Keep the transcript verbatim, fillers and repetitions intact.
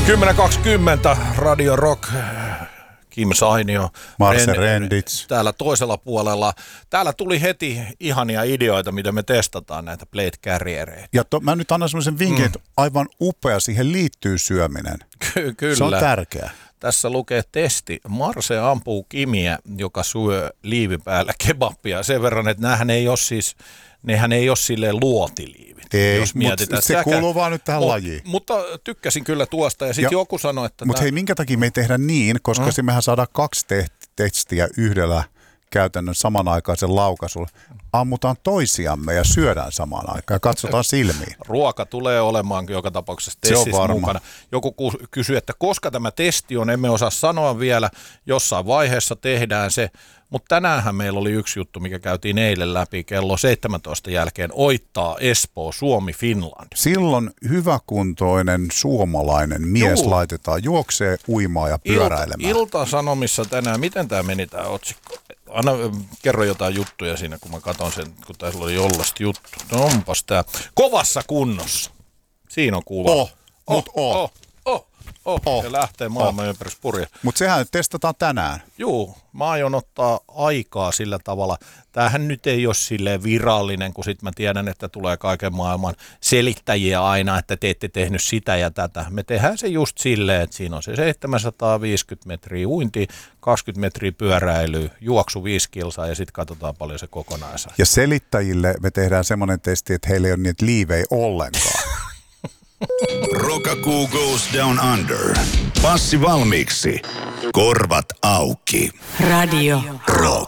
kymmenen kaksikymmentä Radio Rock, Kim Sainio, Marse Rendits. Täällä toisella puolella. Täällä tuli heti ihania ideoita, mitä me testataan näitä Blade Carriereita. Ja to, mä nyt annan semmoisen vinkin, mm. että aivan upea, siihen liittyy syöminen. Ky- kyllä. Se on tärkeää. Tässä lukee testi. Marse ampuu Kimiä, joka syö liivin päällä kebabia. Sen verran, että näähän ei ole siis, nehän ei ole silleen luotiliivit. Ei, mutta se säkä, kuuluu vaan nyt tähän mut, lajiin. Mutta tykkäsin kyllä tuosta ja sitten joku sanoi, että... Mutta tämän... hei, minkä takia me ei tehdä niin, koska mm. mehän saadaan kaksi te- testiä yhdellä käytännön samanaikaisen laukaisulla. Ammutaan toisiamme ja syödään samaan aikaan ja katsotaan silmiin. Ruoka tulee olemaan joka tapauksessa testissä mukana. Joku kysyy, että koska tämä testi on, emme osaa sanoa vielä, jossain vaiheessa tehdään se. Mutta tänäänhän meillä oli yksi juttu, mikä käytiin eilen läpi kello seitsemäntoista jälkeen. Oittaa Espoo, Suomi, Finland. Silloin hyväkuntoinen suomalainen mies Juu. laitetaan juoksee, uimaa ja pyöräilemään. Ilta, Ilta-Sanomissa tänään, miten tämä meni tämä otsikko? Anna, kerro jotain juttuja siinä, kun mä katson sen, kun tässä oli jollasta juttu. No onpas tää. Kovassa kunnossa. Siinä on kuva. Oh, mut oh. oh. Oh, oh, oh. Se lähtee maailman oh. ympäris purje. Mutta sehän testataan tänään. Juu, mä aion ottaa aikaa sillä tavalla. Tämähän nyt ei ole silleen virallinen, kun sit mä tiedän, että tulee kaiken maailman selittäjiä aina, että te ette tehnyt sitä ja tätä. Me tehdään se just silleen, että siinä on se seitsemänsataaviisikymmentä metriä uinti, kaksikymmentä metriä pyöräilyä, juoksu viisi kilsaa ja sitten katsotaan paljon se kokonaan saa. Ja selittäjille me tehdään semmoinen testi, että heillä ei ole niitä liivejä ollenkaan. Rokakuu goes down under. Passi valmiiksi. Korvat auki. Radio Rock.